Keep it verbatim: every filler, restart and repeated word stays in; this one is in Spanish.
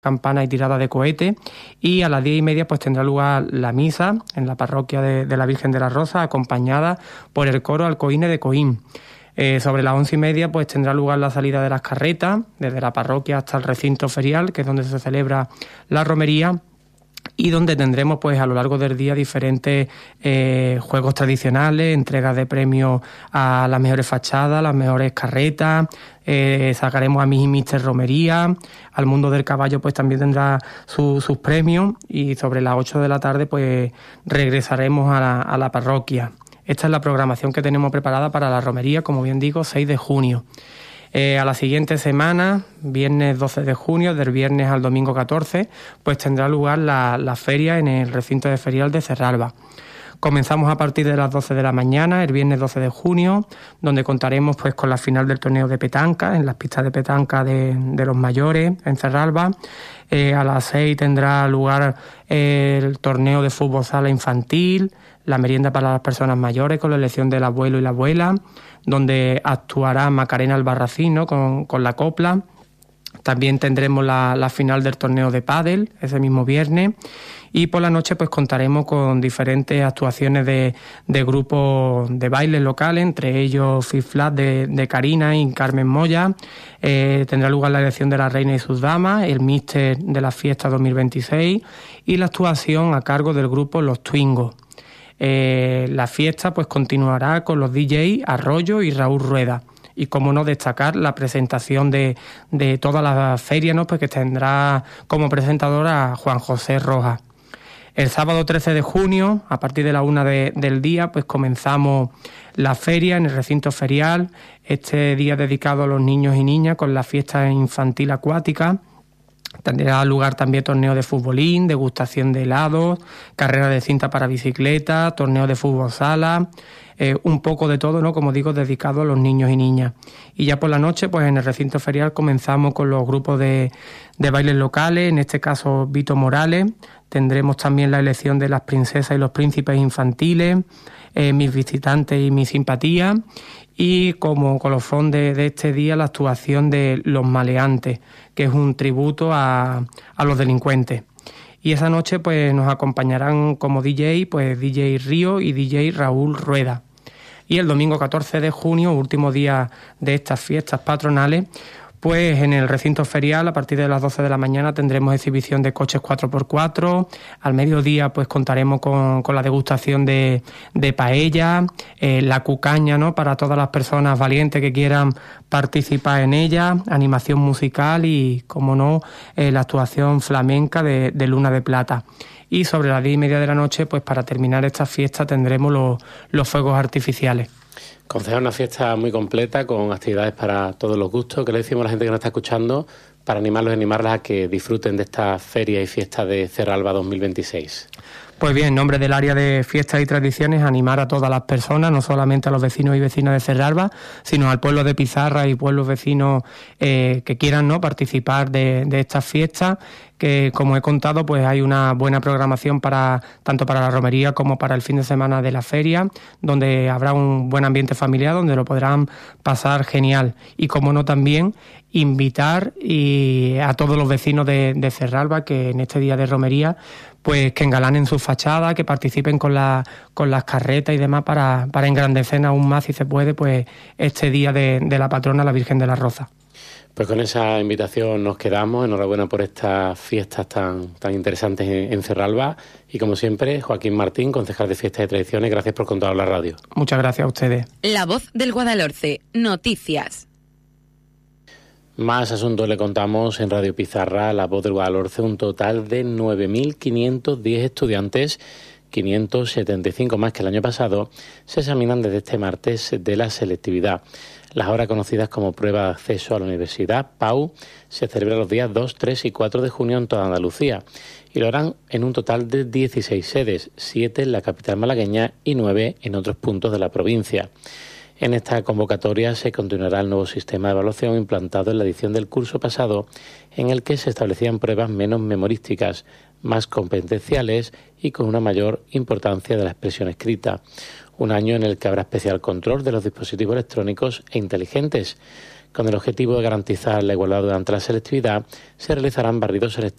campana y tirada de cohete, y a las diez y media pues tendrá lugar la misa en la parroquia de, de la Virgen de la Rosa, acompañada por el coro Alcohine de Coín. Eh, sobre las once y media pues tendrá lugar la salida de las carretas desde la parroquia hasta el recinto ferial, que es donde se celebra la romería, y donde tendremos pues a lo largo del día diferentes eh, juegos tradicionales, entregas de premios a las mejores fachadas, las mejores carretas, eh, sacaremos a Miss y Mister Romería, al mundo del caballo pues también tendrá su, sus premios, y sobre las ocho de la tarde pues regresaremos a la, a la parroquia. Esta es la programación que tenemos preparada para la romería, como bien digo, seis de junio. Eh, a la siguiente semana, viernes doce de junio, del viernes al domingo catorce, pues tendrá lugar la, la feria en el recinto de ferial de Cerralba. Comenzamos a partir de las doce de la mañana, el viernes doce de junio, donde contaremos pues con la final del torneo de petanca, en las pistas de petanca de, de los mayores, en Cerralba. Eh, a las seis tendrá lugar el torneo de fútbol sala infantil, la merienda para las personas mayores con la elección del abuelo y la abuela, donde actuará Macarena Albarracín, ¿no? con, con la copla. También tendremos la, la final del torneo de pádel ese mismo viernes, y por la noche pues contaremos con diferentes actuaciones de, de grupos de baile locales, entre ellos Fit Flat de, de Karina y Carmen Moya. Eh, tendrá lugar la elección de la reina y sus damas, el míster de la fiesta dos mil veintiséis y la actuación a cargo del grupo Los Twingos. Eh, la fiesta pues continuará con los D J Arroyo y Raúl Rueda. Y como no destacar la presentación de, de toda la feria, ¿no? Pues que tendrá como presentadora a Juan José Rojas. El sábado trece de junio, a partir de la una de, del día, pues comenzamos la feria en el recinto ferial. Este día dedicado a los niños y niñas con la fiesta infantil acuática. Tendrá lugar también torneo de futbolín, degustación de helados, carrera de cinta para bicicleta, torneo de fútbol sala, eh, un poco de todo, ¿no? Como digo, dedicado a los niños y niñas. Y ya por la noche, pues en el recinto ferial comenzamos con los grupos de, de bailes locales, en este caso Vito Morales. Tendremos también la elección de las princesas y los príncipes infantiles, eh, mis visitantes y mi simpatía. Y como colofón de, de este día, la actuación de Los Maleantes, que es un tributo a, a los delincuentes. Y esa noche pues nos acompañarán como D J, pues D J Río y D J Raúl Rueda. Y el domingo catorce de junio, último día de estas fiestas patronales, pues en el recinto ferial, a partir de las doce de la mañana, tendremos exhibición de coches cuatro por cuatro. Al mediodía, pues contaremos con, con la degustación de, de paella, eh, la cucaña, ¿no? Para todas las personas valientes que quieran participar en ella, animación musical y, como no, eh, la actuación flamenca de, de Luna de Plata. Y sobre las diez y media de la noche, pues para terminar esta fiesta, tendremos los, los fuegos artificiales. Concejal, una fiesta muy completa con actividades para todos los gustos. ¿Qué le decimos a la gente que nos está escuchando para animarlos y animarlas a que disfruten de esta feria y fiesta de Cerralba dos mil veintiséis? Pues bien, en nombre del área de fiestas y tradiciones, animar a todas las personas, no solamente a los vecinos y vecinas de Cerralba, sino al pueblo de Pizarra y pueblos vecinos eh, que quieran, ¿no?, participar de, de estas fiestas, que, como he contado, pues hay una buena programación para tanto para la romería como para el fin de semana de la feria, donde habrá un buen ambiente familiar, donde lo podrán pasar genial. Y como no, también invitar y a todos los vecinos de, de Cerralba que en este día de romería pues que engalanen sus fachadas, que participen con la, con las carretas y demás para, para engrandecer aún más, si se puede, pues este día de, de la patrona, la Virgen de la Rosa. Pues con esa invitación nos quedamos. Enhorabuena por estas fiestas tan, tan interesantes en, en Cerralba. Y como siempre, Joaquín Martín, concejal de Fiestas y Tradiciones, gracias por contar a la radio. Muchas gracias a ustedes. La Voz del Guadalhorce, noticias. Más asuntos le contamos en Radio Pizarra, La Voz del Guadalhorce, un total de nueve mil quinientos diez estudiantes, quinientos setenta y cinco más que el año pasado, se examinan desde este martes de la selectividad. Las ahora conocidas como prueba de acceso a la universidad, P A U, se celebran los días dos, tres y cuatro de junio en toda Andalucía y lo harán en un total de dieciséis sedes, siete en la capital malagueña y nueve en otros puntos de la provincia. En esta convocatoria se continuará el nuevo sistema de evaluación implantado en la edición del curso pasado, en el que se establecían pruebas menos memorísticas, más competenciales y con una mayor importancia de la expresión escrita. Un año en el que habrá especial control de los dispositivos electrónicos e inteligentes, Con el objetivo de garantizar la igualdad durante la selectividad, se realizarán barridos selectivos